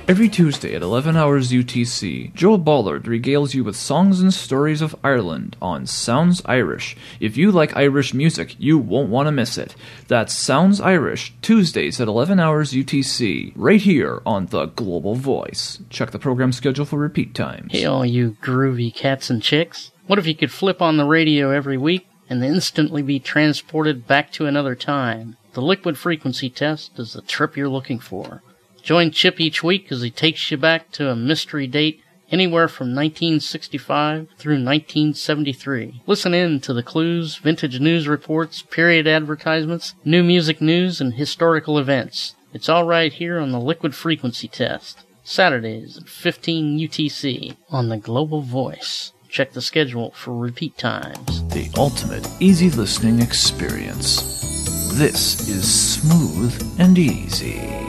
Every Tuesday at 11 hours UTC, Joe Ballard regales you with songs and stories of Ireland on Sounds Irish. If you like Irish music, you won't want to miss it. That's Sounds Irish, Tuesdays at 11 hours UTC, right here on The Global Voice. Check the program schedule for repeat times. Hey, all you groovy cats and chicks. What if you could flip on the radio every week and instantly be transported back to another time? The Liquid Frequency Test is the trip you're looking for. Join Chip each week as he takes you back to a mystery date anywhere from 1965 through 1973. Listen in to the clues, vintage news reports, period advertisements, new music news, and historical events. It's all right here on the Liquid Frequency Test. Saturdays at 15 UTC on the Global Voice. Check the schedule for repeat times. The ultimate easy listening experience. This is Smooth and Easy.